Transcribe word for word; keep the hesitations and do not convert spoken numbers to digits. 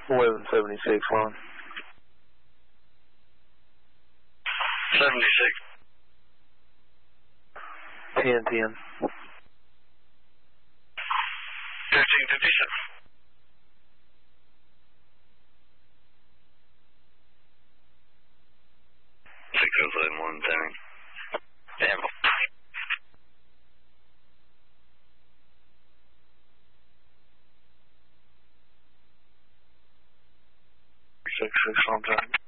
eleven seventy-six line. seventy-six. ten ten. fifteen fifty-seven. six oh seven one ten. Damn. six six on time.